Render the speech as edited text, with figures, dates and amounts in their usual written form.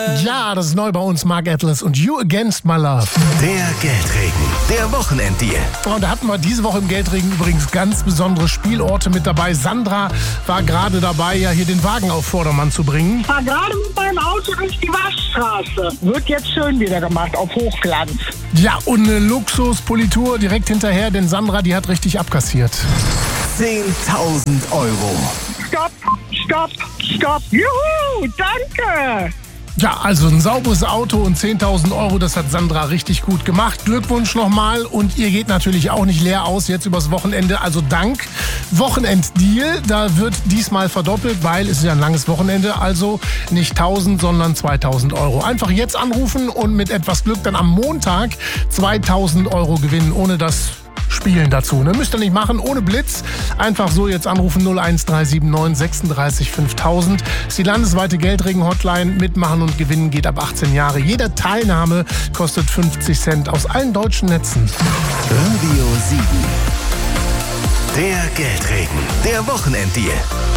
Ja, das ist neu bei uns, Mark Atlas und You Against My Love. Der Geldregen, der Wochenenddeal. Und da hatten wir diese Woche im Geldregen übrigens ganz besondere Spielorte mit dabei. Sandra war gerade dabei, ja hier den Wagen auf Vordermann zu bringen. Ich fahre gerade mit meinem Auto durch die Waschstraße. Wird jetzt schön wieder gemacht, auf Hochglanz. Ja, und eine Luxuspolitur direkt hinterher, denn Sandra, die hat richtig abkassiert. 10.000 Euro. Stopp, stopp, stopp. Juhu, danke. Ja, also ein sauberes Auto und 10.000 Euro, das hat Sandra richtig gut gemacht. Glückwunsch nochmal und ihr geht natürlich auch nicht leer aus jetzt übers Wochenende. Also dank Wochenenddeal, da wird diesmal verdoppelt, weil es ist ja ein langes Wochenende, also nicht 1.000, sondern 2.000 Euro. Einfach jetzt anrufen und mit etwas Glück dann am Montag 2.000 Euro gewinnen, ohne das Spielen dazu. Ne? Müsst ihr nicht machen, ohne Blitz. Einfach so jetzt anrufen 01379 36 5000. Das ist die landesweite Geldregen-Hotline. Mitmachen und gewinnen geht ab 18 Jahre. Jede Teilnahme kostet 50 Cent aus allen deutschen Netzen. Radio 7. Der Geldregen, der Wochenenddeal.